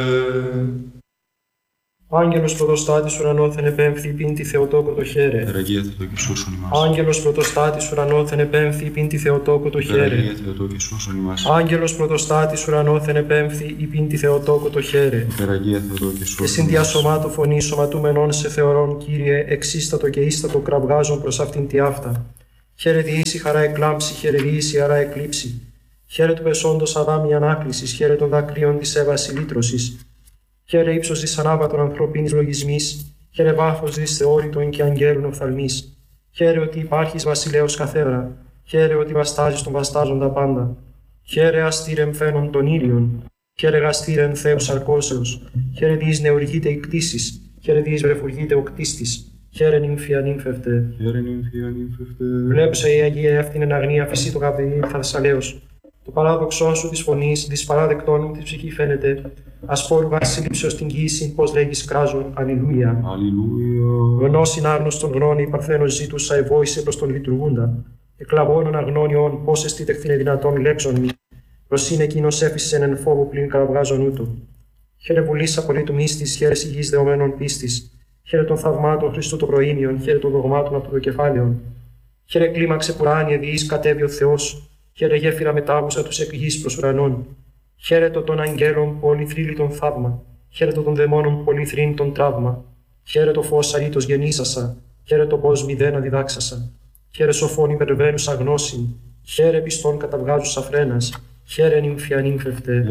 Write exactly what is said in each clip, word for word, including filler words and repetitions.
Άγγελος πρωτοστάτης ουρανόθεν επέμφθη πίντη Θεοτόκο το χαίρε. Υπεραγία Θεοτόκε σώσον ημάς. Άγγελος πρωτοστάτης ουρανόθεν επέμφθη πίντη Θεοτόκο το χαίρε. Υπεραγία Θεοτόκε σώσον ημάς. Άγγελος πρωτοστάτης ουρανόθεν επέμφθη πίντη Θεοτόκο το χαίρε. Υπεραγία Θεοτόκε Και σώσον συν διασωμάτου φωνή σωματούμενων σε θεωρών, Κύριε, εξίστατο και ίστατο κραυγάζον προς αυτήν τη αυτά. Χαίρε διήσει χαρά εκλάμψη, χαίρε διήσει χαρά εκλείψη. Χαίρε του πεσόντος αδάμι ανάκλησης, χαίρε των δακρύων της έβαση λύτρωσης. Χαίρε ύψος της ανάβατων ανθρωπίνης λογισμής, χαίρε βάθος της θεώρητων και αγγέλων οφθαλμής. Χαίρε ότι υπάρχεις βασιλέος καθέδρα, χαίρε ότι βαστάζεις τον βαστάζοντα πάντα. Χαίρε αστήρεμ φαίνον των ήλιων, χαίρε γαστήρεμ Θεός αρκώσεως, χαίρε διείς νεουργείται η κτήσης, χαίρε διείς βρεφουργείται ο κτίστης. Χαίρε νύμφια νύμφευτε. Χαίρε νύμφια νύμφευτε. Βλέψα η Αγία αυτήν εν αγνία φυσί το καπδί Θαρσαλέως. Το παράδοξό σου της φωνής, της παράδεκτών μου της ψυχή φαίνεται. Ασπόρουγα σύλληψεως την γύση, πως λέγεις κράζουν, αλληλούια. Αλληλούια. Γνώσιν άγνωστον γνώνη, παρθένος ζήτουσα ευόησε προς τον λειτουργούντα. Εκλαβώνων αγνώνιον, πώς εστίτεχθην δυνατόν λέξον μη. Προς είναι εκείνος έφυσεν εν φόβο πλην καραβγάζον ούτω. Χαίρε βουλής απολύτου μίστης, χαίρε υγιής δεωμένων πίστης. Χαίρε των θαυμάτων Χριστού το προήμιον, χαίρε των δογμάτων από το κεφάλαιον. Χαίρε κλίμαξε πουράνιε διείς κατέβει ο Θεός. Χαίρε γέφυρα μετάβουσα τους εκ γης προς ουρανών. Χαίρε το των αγγέλων πολυθρύλιτον θαύμα. Χαίρε το των δαιμόνων πολυθρύνητον τραύμα. Χαίρε το φως αρήτως γεννήσασα. Χαίρε το πώς μηδένα διδάξασα. Χαίρε σοφών υπερβαίνουσα γνώσιν. Χαίρε πιστών καταβγάζουσα φρένας. Χαίρε νύμφια νύμφευτε.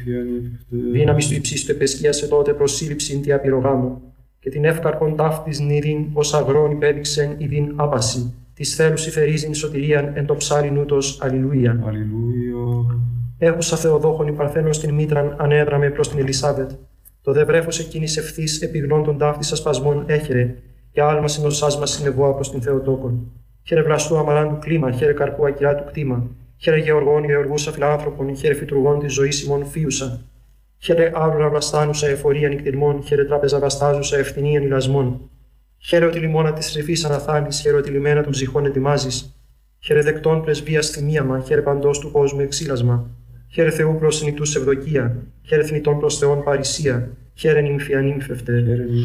Δύναμη του υψίστου επεσκίασε τότε προσύλληψην τη απειρογάμου. Και την εύκαρπον ταύτης νηδίν ως αγρόν υπέδειξεν ειδίν άπαση. Της θέλους υφερίζειν σωτηρίαν εν το ψάριν ούτως, αλληλούια. Αλληλούια. Έχουσα Θεοδόχον η παρθένος την μήτραν ανέδραμε προς την Ελισάβετ. Το δε βρέφος εκείνης ευθύς επιγνών των ταύτης ασπασμών έχερε, και άλμα συνοσάς μας συνεβόα προς την Θεοτόκον. Χαίρε βλαστού αμαράντου κλίμα, χαίρε καρπού ακυρά του κτήμα. Χαίρε γεωργών γεωργούσα φιλάνθρωπον, χαίρε φυτουργών της ζωής ημών φίουσα. Χαίρε άβλουρα βλαστάνουσα εφορία νυκτηρμών, χαίρε τράπεζα βαστάζουσα ευθυνίαν ηλασμών. Χαίρε ότι λιμόνα τη ρηφή αναθάνει, χαίρε ότι λιμένα των ψυχών ετοιμάζει. Χαίρε δεκτών πρεσβεία θυμίαμα, χαίρε παντό του κόσμου εξήλασμα. Χαίρε Θεού προ συνητού ευδοκία, χαίρε θνητών προ Θεών παρησία. Χαίρε νύμφια νύμφευτε.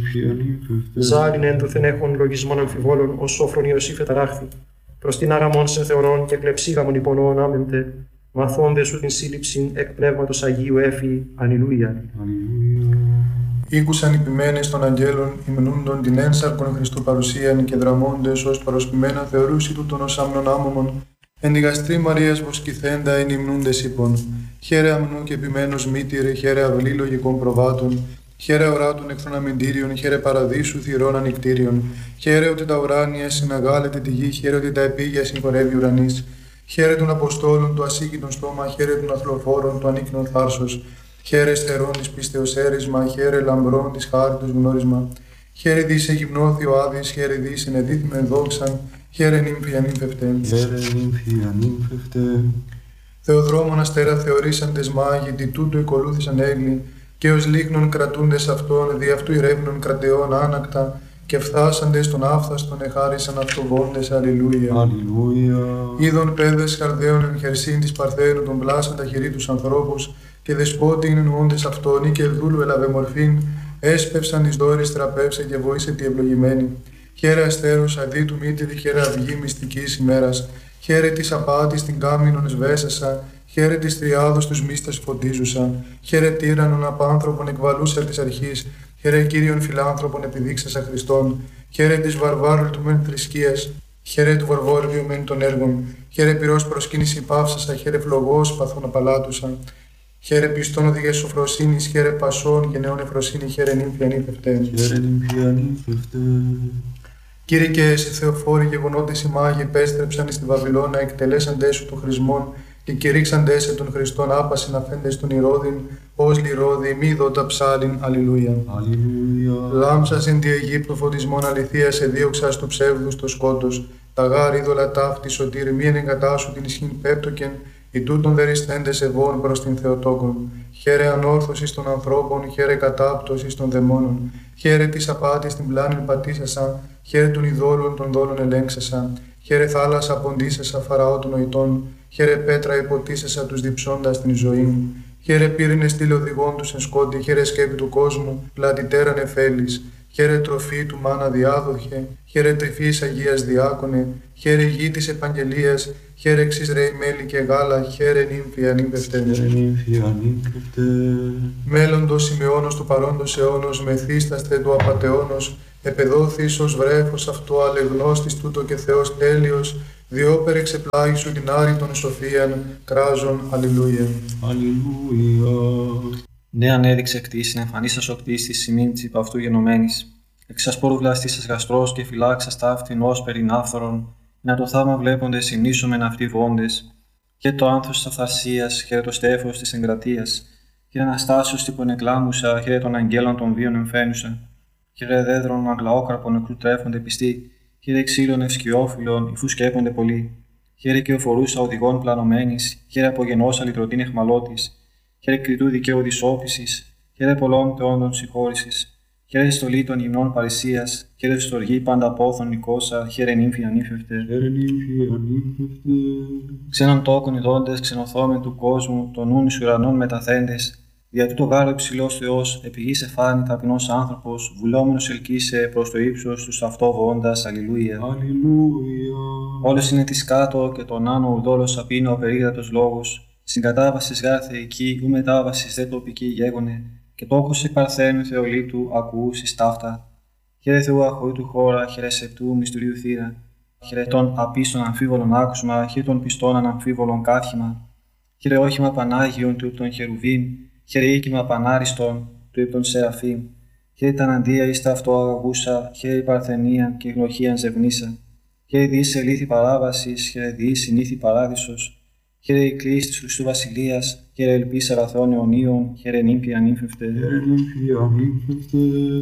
Ζάλιν ένδοθεν έχων λογισμών αμφιβόλων, ω σόφρον Ιωσήφ εταράχθη. Προ την αραμών σε θεωρών και κλεψίγαμον υπονοών άμεμπτε. Μαθώνde σου την σύλληψη εκ πνεύματος Αγίου έφη. Αλληλούια. Ήκουσαν οι ποιμένες των αγγέλων, υμνούντον την ένσαρκον Χριστού παρουσίαν και δραμώντες ως παροσπημένα θεωρούσι τούτον ως άμνον άμωμον. Εν τη γαστρή Μαρίας βοσκηθέντα εν υμνούντες είπων. Χαίρε αμνού και ποιμένος μήτηρε, χαίρε αυλή λογικών προβάτων. Χαίρε οράτων εχθρών αμυντήριων, χαίρε παραδείσου θυρών ανικτήριων. Χαίρε ότι τα ουράνια συναγάλεται τη γη, χαίρε ότι τα επίγεια συγχωρεύει ουρανής. Χαίρε των Αποστόλων, το ασύγκητον στόμα, χαίρε των αθλοφόρων, το ανίκνον θάρσος. Χαίρε στερών της πίστεως έρισμα, χαίρε λαμπρών της χάριτος γνώρισμα. Χαίρε δις εγυμνώθη ο Άδης, χαίρε δις ενεδίθμεν δόξαν, χαίρε νύμφια νύμφευτε. Χαίρε νύμφια νύμφευτε. Θεοδρόμων αστέρα θεωρήσαντες μάγοι, τι τούτο εκολούθησαν έγκλη, και ως λίχνων κρατούντες αυτών, δι' αυτού ηρεύνων κρατεών άνακτα, και φθάσαντες των άφθαστον εχάρισαν αυτοβόντες. Αλληλούια. Αλληλούια. Είδων πέδες καρδαίων εν χερσίν της Παρθένου των πλάσαν τα χειρί τους ανθρώπους, και δεσπότη είναι νοούντες αυτόν, ή και δούλου έλαβε μορφήν, έσπευσαν εις δόρης τραπεύσε και βοήσε τη ευλογημένη. Χαίρε αστέρους αδίτου μήτηρη, χαίρε αυγή μυστικής ημέρας, χαίρε της απάτης την κάμινον εσβέσασα, χαίρε της τριάδος τους μίστας φωτίζουσα, χαίρε τύραννον απάνθρωπον εκβαλούσα της αρχής, χαίρε Κύριον φιλάνθρωπον επιδείξασα Χριστόν, χαίρε της βαρβάρου του μεν θρησκείας, χαίρε του βαρβόριου μεν των έργων, χαίρε πυρός προσκύνηση πάυσασα, χαίρε φλογός παθών απαλάτουσα. Χαίρε πιστών οδηγές σοφροσύνης, χαίρε πασών και νέων εφροσύνη, χαίρε νύμφια νύμφευτε. Χαίρε νύμφια νύμφευτε. Κύριε και εσύ Θεοφόροι γεγονότες οι μάγοι επέστρεψαν στη Βαβυλώνα, εκτελέσαντές σου των χρησμών και κηρύξαντές σε των Χριστών άπασιν αφέντες των Ηρώδην, ως λιρόδι μη δότα ψάλιν. Αλληλούια. Αλληλούια. Λάμψας εν τη Αιγύπτου φωτισμών αληθείας εδίωξας του ψεύδους το σκότος, τα γάρ είδωλα ταύτη σωτήρ μη ενεγκατάσου την ισχύν πέπτοκεν, οι τούτων δεριστέντες ευών προς την Θεοτόκον. Χαίρε ανόρθωσης των ανθρώπων, χαίρε κατάπτωσης των δαιμόνων. Χαίρε της απάτης την πλάνην πατήσασα, χαίρε των ειδόλων των δόλων ελέγξασα. Χαίρε θάλασσα ποντίσασα φαραώ των νοητών, χαίρε πέτρα υποτίσασα τους διψώντας την ζωή. Χαίρε πύρινε στήλε οδηγών του εν σκόντι, χαίρε σκέπη του κόσμου, πλατητέρα νεφέλης. Χαίρε τροφή του μάνα διάδοχε, χαίρε τρυφής Αγίας διάκονε, χαίρε γη της επαγγελίας, χαίρε εξής ρέι μέλι και γάλα, χαίρε νύμφη ανήμπευτε. Χαίρε νύμφη ανήμπευτε. Μέλλοντος σημειώνος του παρόντος αιώνος, μεθύσταστε του απατεώνος, επεδόθης ως βρέφος αυτό αλεγνώστης τούτο και Θεός τέλειος, διόπερ εξεπλάγει σου την άρρητον σοφίαν, κράζον, αλληλούια. Αλληλούια. Ναι, ανέδειξε κτήσιν, εμφανίσας ο κτίστης σημείν της υπ' αυτού γενομένης. Εξασπόρου βλαστήσας γαστρός και φυλάξας ταύτην ως περινάφθορον, να το θάμα βλέποντες συνήσομεν αυτοί βόντες. Και το άνθος της αυθαρσίας, χαίρε το στέφος της εγκρατείας, χαίρε Αναστάσεως τύπον εκλάμουσα, χαίρε των αγγέλων των βίων εμφαίνουσα. Χαίρε δέδρων αγλαόκραπων νεκρού τρέφονται πιστοί, χαίρε ξύλων ευσκιόφυλλων, υφού σκέπονται πολλοί. Χαίρε και οφορούσα οδηγών πλανωμένης, χαίρε απογενώσα λυτρωτήν εχμαλώτης. Χαίρε κριτού δικαίου δυσόπισης, χαίρε πολλών θεόντων συγχώρησης. Χαίρε στολή των γυμνών παρησίας, χαίρε στοργή πάντα πόθων νικόσα, χαίρε νύμφη ανήφευτε. Χαίρε νύμφη ανήφευτε. Ξένων τόκων ειδώντες, ξενοθόμεν του κόσμου, των νουν εις ουρανών μεταθέντες. Δια τούτο γάρο υψηλός Θεός, επί γης εφάνη ταπεινός άνθρωπος, βουλόμενος ελκύσε προς το ύψος τους αυτό βόντας, αλληλούια. Αλληλούια. Όλος είναι της κάτω και τον άνω ουδόλος απίνω ο περίγρατος λόγος. Συγκατάβασης γάρ θεϊκή, ου μετάβασης δε τοπική γέγονε, και τόκος εκ παρθένου Θεολίτου ακούσεις ταύτα. Χαίρε Θεού αχωρήτου χώρα, χαίρε σεπτού μυστηρίου θύρα. Χαίρε των απίστων αμφίβολων άκουσμα, χαίρε των πιστών αναμφίβολων κάθημα. Χαίρε όχημα Πανάγιον του των Χερουβίμ, χαίρε οίκημα Πανάριστον του υπ' των Σεραφείμ. Χαίρε τα αναντία εις τα αυτό αγαγούσα, χαίρε η παρθενία και γνωχίαν ζευνήσα. Χαίρε διείς ελήθη παράβασης, χαίρε διείς συνήθη παράδεισος. Χαίρε η κλίση της Χριστού Βασιλείας, χαίρε ελπίς αγαθών αιωνίων, χαίρε νύμφη ανήφευτε. Χαίρε νύμφη ανήφευτε.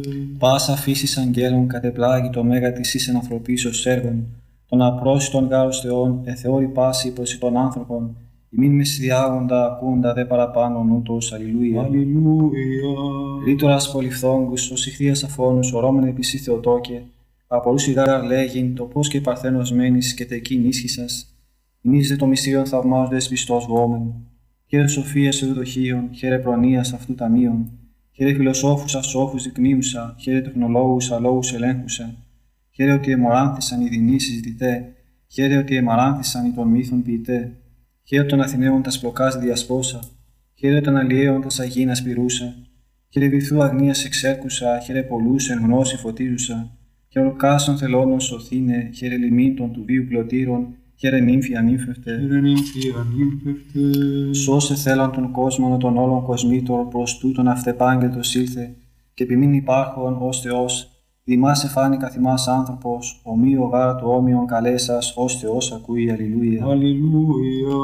Πάσα φύσης αγγέλων κατεπλάγει το μέγα της εις εν ανθρωπίσεως έργων, των απρόσιτων γάρος Θεών, εθεώρη πάση προς των άνθρωπων, ημίν μεσδιάγοντα ακούντα δε παραπάνω νούτος, αλληλούια. Αλληλούια. Ρήτορας πολυφθόγκους, ως ηχθείας αφώνους, ορώμεν επισή Θεοτόκε, απορούσι γάρ λέγειν, το πώς και παρθένος μένεις και τεκείν ίσχυσας. Ημείς δε το μυστήριον θαυμάζοντες πιστός γόμεν. Χαίρε σοφίας ευδοχίων, χαίρε προνοίας αυτού ταμείων. Χαίρε φιλοσόφους ασόφους δεικνύουσα, χαίρε τεχνολόγους αλόγους ελέγχουσα. Χαίρε ότι εμοράνθησαν οι δεινοί συζητητέ, χαίρε ότι εμαράνθησαν οι των μύθων ποιητέ. Χαίρε των Αθηναίων τα σπλοκάς διασπόσα, χαίρε των αλλιέων τα σαγίνας πυρούσα. Χαίρε βυθού αγνίας εξέρκουσα, χαίρε πολλούς εν γνώση φωτίζουσα. Χαίρε ορκάσων θελώνων σωθήνε, χαίρε λιμήν των του βίου πλωτήρων. Χαίρε νύμφη ανήφευτε. Χαίρε νύμφη ανήφευτε. Σώσε θέλαν τον κόσμο των όλων κοσμήτων προς τούτον αυτεπάγγελτος ήλθε, και επιμήν υπάρχον ως Θεός, δημάς εφάνει καθημάς άνθρωπος, ομοίο γάρα του όμοιον καλέσας ως Θεός ακούει, αλληλούια. Αλληλούια.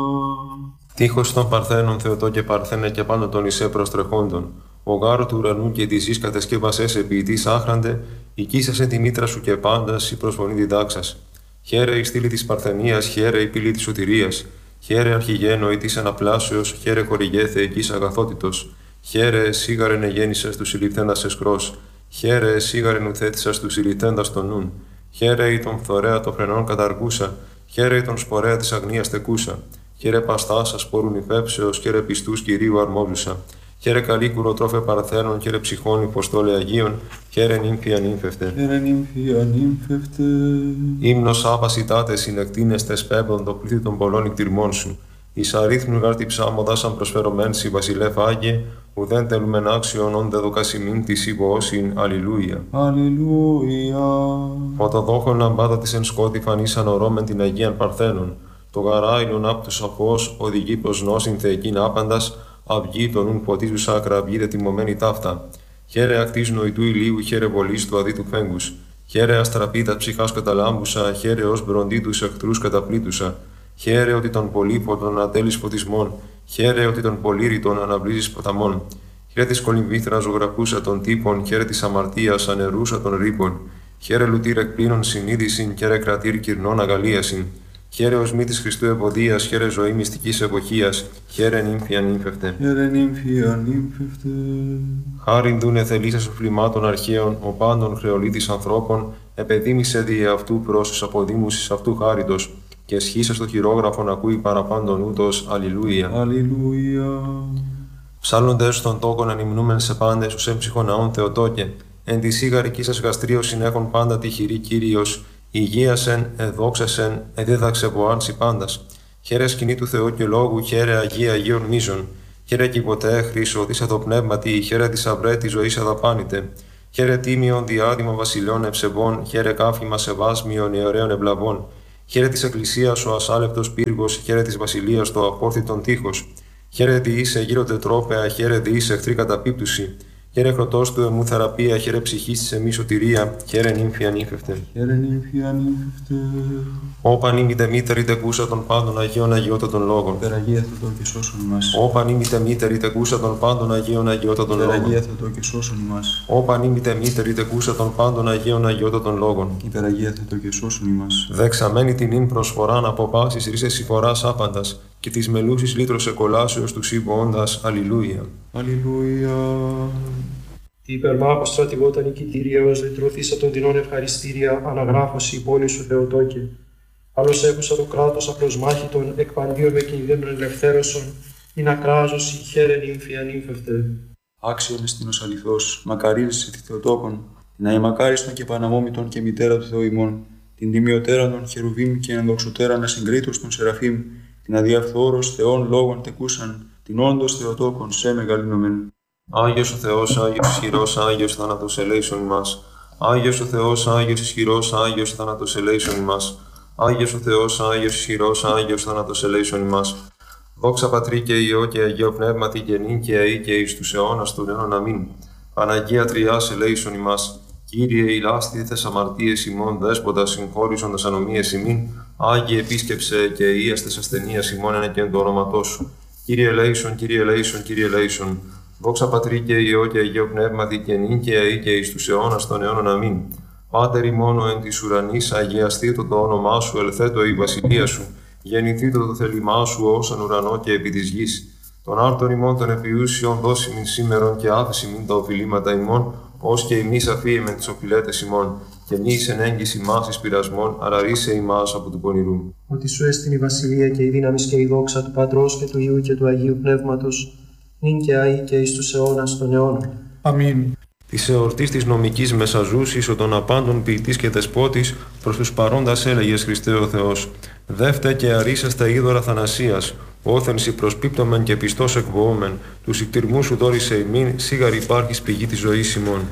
Τείχος των Παρθένων Θεοτό και Παρθένε και πάνω των Ισέ προστρεχόντων. Ο γάρο του ουρανού και της γης κατεσκεύασες ποιητής άχραντε, οικίσασε τη μήτρα σου και πάντας η προσφωνή διδάξας. Χαίρε η στήλη της Παρθενίας, χαίρε η πύλη της σωτηρίας, χαίρε αρχηγένο ή της αναπλάσεως, χαίρε χορηγέ θεϊκής αγαθότητος, χαίρε σίγαρεν εγέννησες του συλληφθέντας εσκρός, χαίρε σίγαρεν ουθέτησας του συλληφθέντας των νουν, χαίρε η τον φθορέα των φρενών καταργούσα, χαίρε η τον σπορέα της αγνίας τεκούσα, χαίρε παστάσα σπόρουν υφέψεως, χαίρε πιστούς Κυρίου αρμόζουσα. Χαίρε καλή κουροτρόφε Παρθένων, χαίρε ψυχών υποστόλε Αγίων, χαίρε νύμφη ανήφευτε. Χαίρε νύμφη ανήφευτε. Ύμνος άπασιτάτε συνεκτίνεστες πέμπτον το πλήθη των πολλών εκτιρμών σου. Εις αρίθμου γάρτη ψάμοδα σαν προσφερωμένση βασιλεύ Άγιε, ουδέν τελούμεν άξιον όντε δοκασιμήν της υποώσιν, αλληλούια. Αλληλούια. Φωτοδόχων αμπάτα της εν σκότη φανήσαν ορώμεν την Αγίαν Παρθένων. Το γαράιλον απ' τους αφός οδηγεί προς νόσιν θεϊκήν άπαντας, αυγή των ουν ποτίζουσα ακραυγή δε τιμωμένη ταύτα. Χαίρε ακτής νοητού ηλίου, χαίρε βολής του αδίτου φέγγους. Χαίρε αστραπίτα ψυχάς καταλάμπουσα, χαίρε ως μπροντί τους εχθρούς καταπλήτουσα. Χαίρε ότι τον πολύποτον ατέλεις φωτισμών, χαίρε ότι τον πολύρητον αναβλύζεις ποταμών. Χαίρε της κολυμβήθρα ζωγραφούσα των τύπων, χαίρε της αμαρτίας ανερούσα των ρήπων. Χαίρε λουτήρ εκπλήνων συνείδησιν, χαίρε κρατήρ κυρνών αγαλίασιν. Χαίρε ως μύτης Χριστού ευωδίας, χαίρε ζωή μυστικής εποχίας, χαίρε νύμφη ανήφευτε. Χαίρε νύμφη ανήφευτε. Χάριν δούνε θελήσας φλημάτων αρχαίων, ο πάντων χρεολίτης ανθρώπων, επεδίμησε δι' αυτού προς τους αποδήμουσης αυτού χάριτος, και σχίσα στο χειρόγραφον ακούει παραπάντων ούτως, αλληλούια. Αλληλούια. Ψάλλοντες των τόκων ανυμνούμεν σε πάντες ους έμψυχον ναών Θεοτόκε, εν τη σίγαρική σας γαστρίωσιν έχουν πάντα τυχηρή Κύριος, υγείασεν, εδόξασεν, εδίδαξε βοάνση πάντας. Χαίρε σκηνή του Θεού και λόγου, χαίρε Αγία Αγίων μίζων. Χαίρε και ποτέ χρήσο, της αδοπνεύματι, χαίρε της αυρέ της ζωής αδαπάνητε. Χαίρε τίμιον διάδημα βασιλιών ευσεβών, χαίρε κάφημα σεβάσμιων ιερέων ευλαβών. Χαίρε της Εκκλησίας ο ασάλευτος πύργος, χαίρε της βασιλείας το απόρθητον τείχος. Χαίρε διήσε γύρω τετρόπαια, χαίρε διήσε εχθρή καταπίπτουση. Χαίρε χρωτός του εμού θεραπεία, χαίρε ψυχής της εμείς σωτηρία, χαίρε νύμφη ανήφευτε. Χαίρε νύμφη ανήφευτε. Όπαν ήμητε μήτερη τεκούσα των πάντων Αγίων Αγιώτατων λόγων. Υπεραγία Θεοτό και σώσον ημάς. Όπαν ήμητε μήτερη τεκούσα των πάντων Αγίων Αγιώτατων λόγων. Υπεραγία Θεοτό και σώσον ημάς. Όπαν ήμητε μήτερη τεκούσα των πάντων Αγίων Αγιώτατων λόγων. Υπεραγία Θεοτό και σώσον ημάς. Δεξαμένη την ύν προσφοράν από πάσης ρίσες συμφοράς άπαντας και της μελούσης λύτρος εκολάσεως του σύμβοοντας. Αλληλούια. Αλληλούια. Τι υπερμάχο στρατηγόταν νικητήριος, λυτρωθήσα των τεινών ευχαριστήρια, αναγράφωση η πόλη σου Θεοτόκε. Άλλος έχουσα το κράτος απλοσμάχητον, εκπαντίον με κινδύνων ελευθέρωσον, ειν ακράζωση, χαίρε νύμφη ανήφευτε. Άξιον εστίνος αληθώς, μακαρίζεσαι τη Θεοτόκον, την αημακάριστον και παναμόμητον και μητέρα του Θεού ημών, την τιμιωτέραν των χερουβίμ και ενδοξωτέραν ασυγκρίτως των σεραφείμ, την αδιαφθόρος Θεών λόγων τεκούσαν, την όντως Θεοτόκον σε μεγαλύνομεν. Άγιος ο Θεός, Άγιος ισχυρός, Άγιος θάνατος ελέησον ημάς. Άγιος ο Θεός, Άγιος ισχυρός, Άγιος θάνατος ελέησον ημάς. Άγιος ο Θεός, Άγιος ισχυρός, Άγιος θάνατος ελέησον ημάς. Δόξα Πατρί και Υιό και Αγίο Πνεύματι και νυν και αεί και εις τους αιώνας των αιώνων αμήν. Παναγία Τριάς ελέησον ημάς. Κύριε ηλάστηθες αμαρτίες ημών, δέσποτα συγχώρησον τας ανομίες ημίν. Άγιε επίσκεψε και ίαστες ασθενείας ημών εν και εν το όνοματό σου. Κύριε ελέησον, Κύριε ελέησον, Κύριε ελέησον. Δόξα Πατρί και Υιό και Αγίο Πνεύματι και νυν και αεί και εις τους αιώνας των αιώνων αμήν. Πάτερ ημών εν της ουρανής, αγιαστήτω το όνομά σου, ελθέτω η βασιλεία σου. Γεννηθήτω το θέλημά σου ως εν ουρανό και επί της γης. Τον άρτον ημών των επιούσιων δώσιμην σήμερον και άφησιμην τα οφειλήματα ημών, ως και ημείς αφίεμεν τις οφειλέτες ημών. Και μη εις εν έγκυς ημάς εις πειρασμών, αραρίσε ημάς από του πονηρού. Ότι σου έστειν η βασιλεία και η δύναμη και η δόξα του Πατρός και του Υιού και του Αγίου Πνεύματος, νυν και αεί και εις τους αιώνας των αιώνων. Αμήν. Της εορτής της νομικής μεσαζούσης, ο των απάντων ποιητής και δεσπότης, προς τους παρόντας έλεγες Χριστέ ο Θεός. Δεύτε και αρίσας τα είδωρα θανασίας, όθενση προσπίπτωμεν και πιστός εκβοόμεν, τους ικτυρμούς σου δόρισε ημίν, σίγαρη υπάρχεις πηγή της ζωής ημών.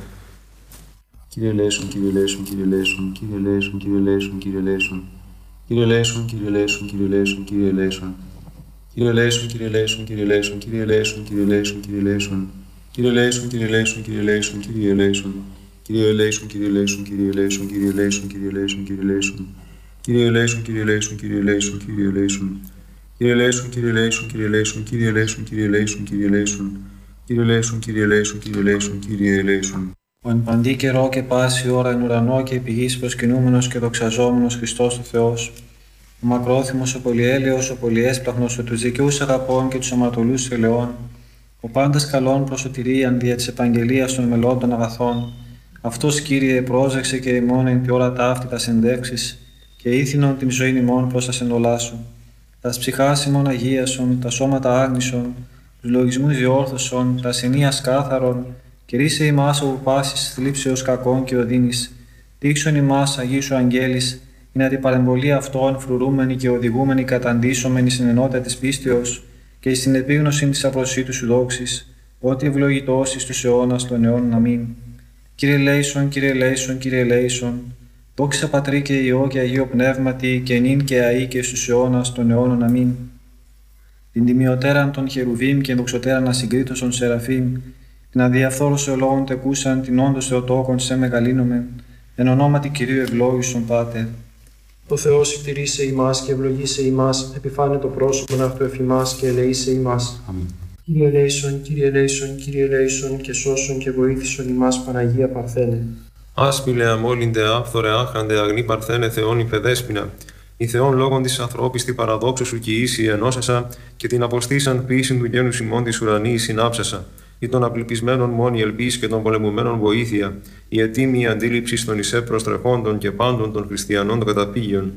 Κύριε Λέησον, Κύριε Λέησον, Κύριε Λέησον, Κύριε Λέησον, Κύριε Λέησον, Κύριε Λέησον. Κύριε Λέησον, Κύριε Λέησον, Κύριε Λέησον, Κύριε Λέησον. Κύριε Λέησον, Κύριε Λέησον, Κύριε Λέησον, Κύριε Λέησον, Κύριε Λέησον, Κύριε Λέησον. Κύριε Λέησον, Κύριε Λέησον, Κύριε Λέησον, Κύριε Λέησον. Κύριε Λέησον, Κύριε Λέησον, Κύριε Λέησον, Κύριε Λέησον, Κύριε Λέησον, Κύριε Λέησον. Κύριε Λέησον, Κύριε Λέησον, Κύριε Λέησον, Κύριε Λέησον. Κύριε Λέησον, Κύριε Λέησον, Κύριε Λέησον, Κύριε Λέησον, Κύριε Λέησον, Κύριε Λέησον. Κύριε Λέησον, Κύριε Λέησον, Κύριε Λέησον, Κύριε Λέησον. Ο εν παντή καιρό και πάση ώρα εν ουρανό και επί γης προσκυνούμενος και δοξαζόμενος Χριστός ο Θεός, ο μακρόθυμος, ο πολυέλεος, ο πολυέσπλαχνος, ο τους δικαιούς αγαπών και τους αμαρτωλούς ελαιών, ο πάντας καλών προς σωτηρίαν δια της επαγγελίας των μελών αγαθών, αυτός Κύριε πρόσεξε και ημών εν τη ώρα ταύτη τας ενδεύξεις και ήθινον την ζωήν ημών προς τα σεντολά σου. Τας ψυχάς ημών αγίασον, τα σώματα άγνησον, τους λογισμούς διόρθωσον, τα ενίας κάθαρον, και ρίσε ημάς από πάσης θλίψεως κακών και οδύνης. Δείξον ημάς Αγίου Αγγέλης, είναι την παρεμβολή αυτών φρουρούμενοι και οδηγούμενοι καταντήσωμενοι στην ενότητα της πίστεως και στην επίγνωση της απροσίτου σου δόξης, ότι ευλογητός εις τους αιώνας των αιώνων αμήν. Κύριε Λέησον, Κύριε Λέησον, Κύριε Λέησον, δόξα Πατρί και Υιό και Αγίο Πνεύματι και νυν και αεί και στους αιώνας των αιώνων αμήν. Την τιμιωτέραν των χερουβίμ και δοξωτέραν ασυγκρίτως των σεραφείμ, την αδιαφθόρωση ολόγων τεκούσαν την όντως Θεοτόκον σε μεγαλύνομεν, εν ονόματι Κυρίου ευλόγησον Πάτερ. Ο Θεός εκτηρήσε ημάς και ευλογήσε ημάς, επιφάνε το πρόσωπον αυτού εφημάς και ελεήσε ημάς. Αμήν. Κύριε ελέησον, Κύριε ελέησον, Κύριε ελέησον και σώσον και βοήθησον ημάς Παναγία Παρθένε. Άσπηλε αμόλυντε άφθορε άχραντε αγνή Παρθένε Θεόν υπεδέσποινα. Η Θεόν λόγων της ανθρώπης τη παραδόξου σου κι ίση ενώσασα και την αποστήσαν ποιήσιν του γένους ημών της ουρανής συνάψασα. Ή των απληπισμένων μόνη ελπίς και των πολεμουμένων βοήθεια, η ετοίμη αντίληψη των εισέ προστρεχόντων και πάντων των χριστιανών των καταπήγειων,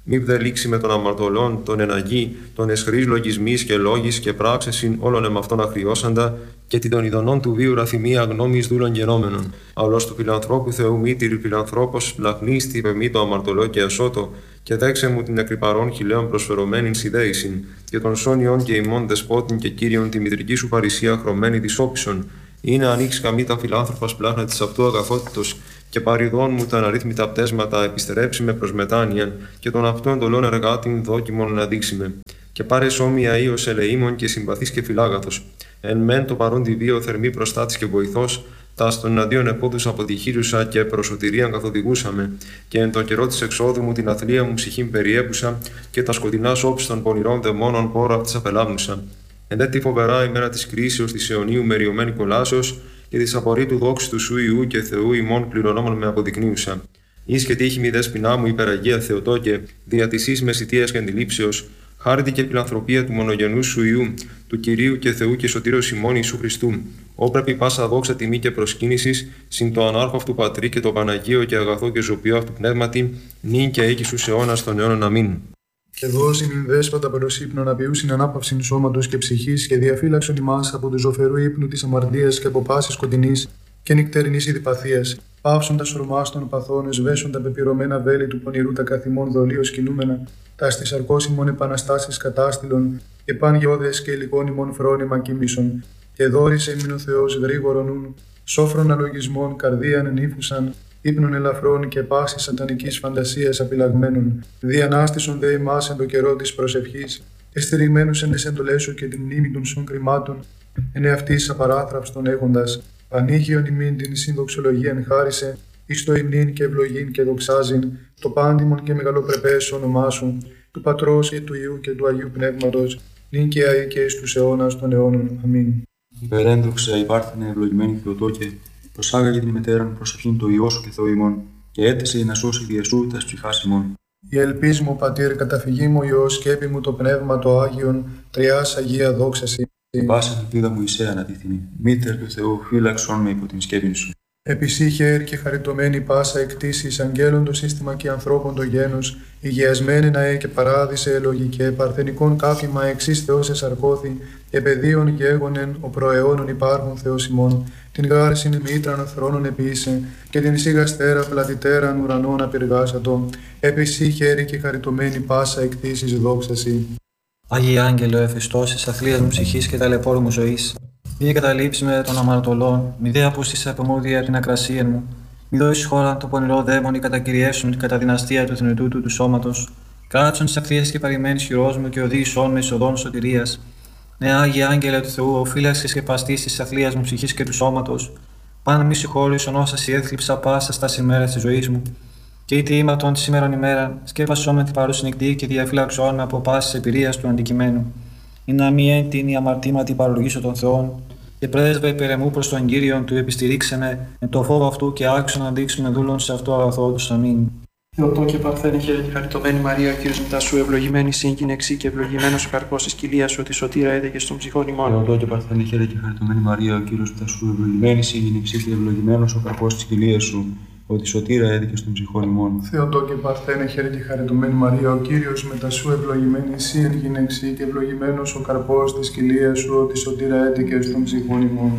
μη δε λήξει με τον αμαρτωλόν, τον εναγή, τον εσχρής λογισμής και λόγης και πράξεσιν όλων εμ' αυτών αχριώσαντα, και την των ειδονών του βίου ραθυμία γνώμης δούλων γενόμενων. Αυλός του φιλανθρώπου Θεού μήτηρη φιλανθρώπος, λαχνίστη πεμή το αμαρτωλό και ασώτο, και δέξε μου την εκρυπαρών χιλέων προσφερωμένην συνδέησιν, και των σόνιων και ημών δεσπότην και κύριον τη μητρική σου παρησία χρωμένη της όπισον. Είναι ανοίξει καμή τα φιλάνθρωπας πλάχνα της αυτού αγαθότητος, και παριδών μου τα αναρρύθμιτα πτέσματα επιστερέψει με προς μετάνοιαν, και των αυτού εντολών εργάτην δόκιμον να δείξει με. Και πάρε σώμια ίος ελεήμων και συμπαθής και φιλάγαθος. Εν μεν το παρόν τη βίο θερμή προστάτης και βοηθός, τα στον εναντίον επόδους αποτυχήρουσα και προσωτηρίαν καθοδηγούσαμε, και εν το καιρό της εξόδου μου την αθλία μου ψυχήν περιέπουσα, και τα σκοτεινά όψη των πονηρών δαιμόνων πόρο αυτής απελάμνουσα. Εν δε τη φοβερά ημέρα της κρίσεως της αιωνίου μεριωμένη κολάσεως, και της απορρίτου δόξης του σου Ιού και Θεού ημών κληρονόμων με αποδεικνύουσα. Εις και τύχη μη δέσποινά μου υπεραγία Θεοτόκε, δια της εις μεσητείας και αντιλήψεως, χάρητη και φιλανθρωπία του μονογενού σου Ιού, του Κυρίου και Θεού και Σωτήρος ημών Ιησού Χριστού. Όπρεπη πάσα δόξα τιμή και προσκύνησης, συν το ανάρχο αυτού Πατρί και το Παναγίο και αγαθό και ζωπιό αυτού πνεύματι, νυν και έκει στους αιώνας των αιώνων. Αμήν. Και δώσιν ειν δέσποτα προς ύπνο να ποιούσιν ανάπαυσιν σώματος και ψυχής, και διαφύλαξον ημάς από του ζωφερού ύπνου της αμαρτίας και από πάσης σκοτεινής και νυκτερινής ειδηπαθίας. Πάυσον τα σωρμάς των παθών, εσβέσον τα πεπυρωμένα βέλη του πονηρού τα καθημών δολίως κινούμενα, τα στις αρκώσιμων επαναστάσεις κατάστηλων, και παν γεώδες και υλικών ημών φρόνημα κοίμησον. Και δόρισε ημίν ο Θεός γρήγορον νουν, σόφρον αλογισμών καρδίαν ενήφουσαν, ύπνων ελαφρών και πάσης σατανικής φαντασίας απειλαγμένων. Διανάστησον δε ημάς εν το καιρό της προσευχής, εστηριγμένους εν τες εντολές σου και την μνήμη των σων κρυμάτων, εν εαυτής απαράθραυστον έχοντας. Πανήγιον ημίν την συνδοξολογίαν χάρισε, εις το υμνήν και ευλογήν και δοξάζειν, το πάντιμον και μεγαλοπρεπές όνομά σου, του Πατρός και του Υιού και του Αγίου Πνεύματος, νυν και αεί και εις τους αιώνας των αιώνων. Αμήν. Υπερένδοξα υπάρχαινε ευλογημένη Θεοτόκε, προσάγαγε την μετέραν προσευχήν το Υιό σου και Θεό ημών, και έτεσε να σώσει διασού τας ψυχάς ημών. Η ελπίς μου, Πατήρ, καταφυγή μου Υιός, σκέπη μου το Πνεύμα το Άγιον, τριάς Αγία δόξαση. Πάσα ελπίδα μου εισέ αναδείχνει, μήτερ του Θεού, φύλαξον με υπό την σκέπη σου. Επισύχε και χαριτωμένη πάσα εκτίσεις, αγγέλων το σύστημα και ανθρώπων το γένος, υγιασμένη ναέ και παράδεισε ελογικέ, παρθενικών κάφημα εξής Θεός εσαρκώθη, και παιδίων γέγονεν ο προαιώνων υπάρχων Θεός ημών, την γάρσιν μήτραν θρόνων επίησε, και την σιγαστέρα πλατητέραν ουρανών απειργάσατο, επισύχε και χαριτωμένη πάσα εκτίσεις δόξαση. Άγιε Άγγελο, εφιστός της αθλίας μου ψυχής και ταλαιπώρου μου ζωής, μη καταλήψει με των αμαρτωλών, μη δε απούστησε από μούδια την ακρασία μου, μη δώσεις χώρα το πονηρό δαίμονι κατακυριέσουν την καταδυναστία του θνητού του, του σώματος, κάτσον τις ευθείες και παρημένης χειρός μου και οδήγησόν με εισοδόν σωτηρίας. Ναι, Άγιε Άγγελε του Θεού, ο φύλαξης και παστής της αθλίας μου ψυχής και του σώματος, πάντα μη συγχώρησον όσα σι έθλιψα πάσα στα ημέρας της ζωής μου. Και είτε ήμαρτον τη σήμερον ημέρα, σκέπασόν με την παρούση νυχτή και διαφύλαξόν με από πάσης εμπειρίας του αντικειμένου. Ή να μη έντυνη αμαρτήματι παρολογήσω των Θεών, και πρέσβε υπερεμού προς τον Κύριον του επιστηρίξε με, με το φόβο αυτού και άξιο να δείξουμε δούλων σε αυτό αγαθό του. Αμήν. Θεοτό και Παρθένε χαίρε και χαριτωμένη Μαρία, ο Κύριος μετά σου, ευλογημένη σύγκυνεξή και ευλογημένος ο καρπός της κοιλίας σου, ότι σωτήρα έδεκε στον ψυχών ημών. Θεοτό και Παρθένε χαίρε και χαριτωμένη Μαρία, ο Κύριος μετά σου, ευλογημένη σύγκυνεξή και ευλογημένος ο καρπός της κοιλίας σου, ότι σωτήρα έδικε στον ψυχών ημών. Θεοτό και Παρθένε χαίρε και χαριτωμένη Μαρία, ο Κύριος μετά σου, ευλογημένη εσύ εν γυναίξη και ευλογημένος ο καρπός της κοιλίας σου, ότι σωτήρα έδικε στον ψυχών ημών.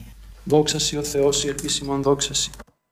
Δόξασι ο Θεός, η ελπίσιμον δόξασι.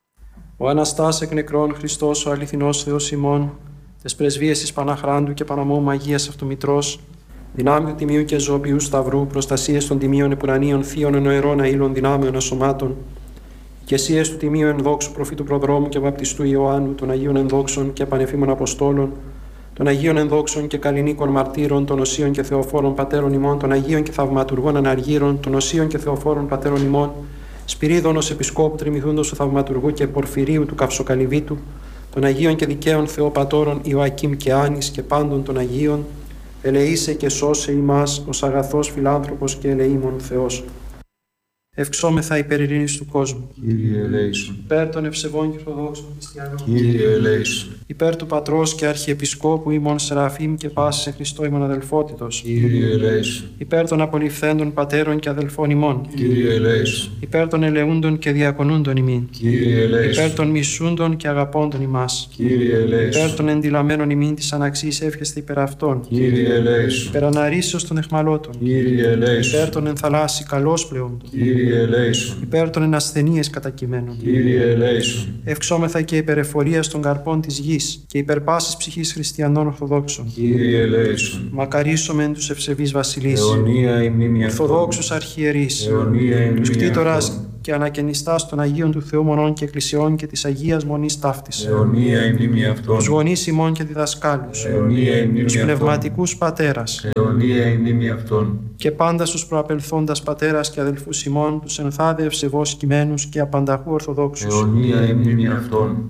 Ο Αναστάς εκ νεκρών Χριστός, ο αληθινός Θεός ημών, τες πρεσβείες της Παναχράντου και Παναμόμου Αγίας Αυτομητρός, δυνάμει του Τιμίου και Ζώπιου Σταυρού, προστασίες των Τιμίων Επουρανίων Θείων Ενοερών Αήλων Δυνάμεων Ασωμάτων, και εσίες του Τιμίου Ενδόξου Προφήτου Προδρόμου και Βαπτιστού Ιωάννου, των Αγίων Ενδόξων και Πανεφήμων Αποστόλων, των Αγίων Ενδόξων και Καλλινίκων Μαρτύρων, των Οσίων και Θεοφόρων Πατέρων ημών, των Αγίων και Θαυματουργών Αναργύρων, των Οσίων και Θεοφόρων Πατέρων ημών, Σπυρίδωνος Επισκόπου Τριμηθούντος του Θαυματουργού και Πορφυρίου του Καυσοκαλυβίτου, των Αγίων και Δικαίων Θεοπατώρων Ιωακήμ και Άνης και πάντων των Αγίων, ελεήσε και σώσε ημάς ως αγαθός φιλάνθρωπος και ελεήμων Θεός. Ευξόμεθα υπέρ ειρήνης του κόσμου. Κύριε ελέησον. Υπέρ των ευσεβών και ορθοδόξων χριστιανών. Κύριε ελέησον. Υπέρ του Πατρός και Αρχιεπισκόπου ημών Σεραφείμ και πάσης σε Χριστώ ημών αδελφότητος. Κύριε ελέησον. Υπέρ των απολυφθέντων πατέρων και αδελφών ημών. Κύριε ελέησον. Υπέρ των ελεούντων και διακονούντων ημίν. Κύριε ελέησον. Υπέρ των μισούντων και αγαπώντων ημάς. Κύριε ελέησον. Υπέρ των εντυλαμένων ημίν της αναξής εύχεστε υπέρ αυτών. Κύριε ελέησον. Υπέρ αναρρήσεως των εχμαλώτων. Κύριε ελέησον. Υπέρ των ενθαλάσσι καλώς πλεόντων. Κύριε ελέησον. Υπέρ των ενασθενείες κατακειμένων. Κύριε ελέησον. Ευξόμεθα και υπέρ εφορίας των καρπών της γης και υπέρ πάσης ψυχής χριστιανών ορθοδόξων. Κύριε ελέησον. Μακαρίσομεν τους ευσεβείς βασιλείς. Αιωνία η μνήμη αυτών. Ορθοδόξους αρχιερείς. Αιωνία η Τους μνήμη κτήτορας αυτών. και ανακαινιστάς των Αγίων του Θεού Μονών και Εκκλησιών και της Αγίας Μονής Ταύτης. Αιωνία η μνήμη αυτών. Τους γονείς ημών και διδασκάλους. Αιωνία η μνήμη Τους αυτών. πνευματικούς πατέρας. Αιωνία η μνήμη αυτών. Και πάντα στους προαπελθόντας πατέρας και αδελφούς ημών, τους ενθάδε ευσεβώς κειμένους και απανταχού ορθοδόξους. Αιωνία η μνήμη αυτών.